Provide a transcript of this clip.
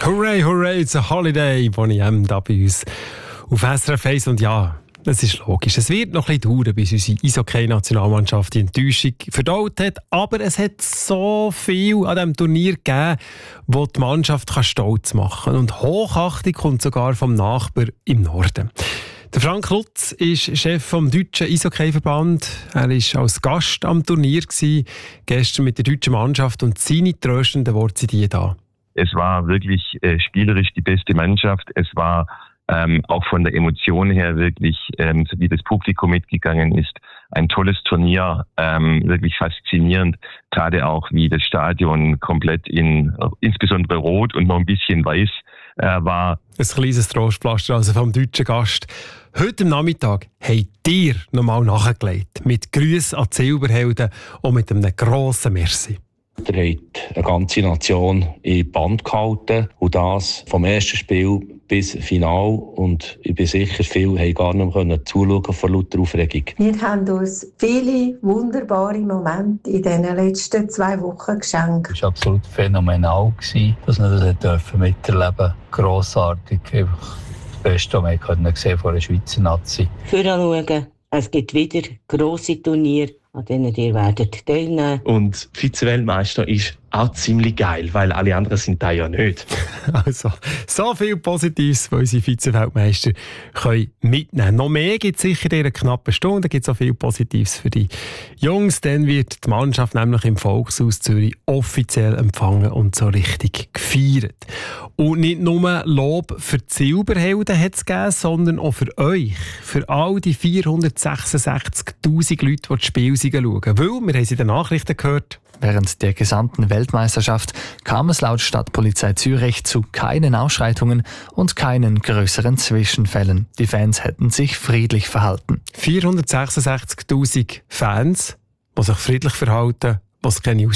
Hooray, hooray, it's a holiday, Bonnie M. da bei uns auf SRF 1. Und ja, es ist logisch, es wird noch ein bisschen dauern, bis unsere Eishockey-Nationalmannschaft die Enttäuschung verdaut hat. Aber es hat so viel an diesem Turnier gegeben, wo die Mannschaft stolz machen kann. Und Hochachtung kommt sogar vom Nachbar im Norden. Der Frank Lutz ist Chef vom Deutschen Eishockey-Verband. Er war als Gast am Turnier gestern mit der deutschen Mannschaft, und seine tröstenden Worte sind die da. Es war wirklich spielerisch die beste Mannschaft. Es war auch von der Emotion her wirklich, wie das Publikum mitgegangen ist, ein tolles Turnier, wirklich faszinierend. Gerade auch, wie das Stadion komplett insbesondere rot und noch ein bisschen weiß war. Ein kleines Trostpflaster also vom deutschen Gast. Heute am Nachmittag habt ihr nochmal nachgelegt. Mit Grüßen an die Silberhelden und mit einem grossen Merci. Ihr habt eine ganze Nation in Band gehalten. Und das vom ersten Spiel bis Final. Und ich bin sicher, viele haben gar nicht mehr zuschauen vor lauter Aufregung. Wir haben uns viele wunderbare Momente in den letzten 2 Wochen geschenkt. Es war absolut phänomenal, dass wir das miterleben durften. Grossartig. Einfach das Beste, was wir gesehen von der Schweizer Nazi. Schauen, es gibt wieder grosse Turniere, an denen ihr werdet teilnehmen. Und Vize-Weltmeister ist auch ziemlich geil, weil alle anderen sind da ja nicht. Also, so viel Positives, was unsere Vize-Weltmeister mitnehmen können. Noch mehr gibt es sicher in einer knappen Stunde. Da gibt es auch viel Positives für die Jungs. Dann wird die Mannschaft nämlich im Volkshaus Zürich offiziell empfangen und so richtig gefeiert. Und nicht nur Lob für die Silberhelden hat es gegeben, sondern auch für euch. Für all die 466'000 Leute, die das Spiel schauen. Weil, wir haben es in den Nachrichten gehört, während der gesamten Weltmeisterschaft kam es laut Stadtpolizei Zürich zu keinen Ausschreitungen und keinen größeren Zwischenfällen. Die Fans hätten sich friedlich verhalten. 466'000 Fans, die sich friedlich verhalten, was keine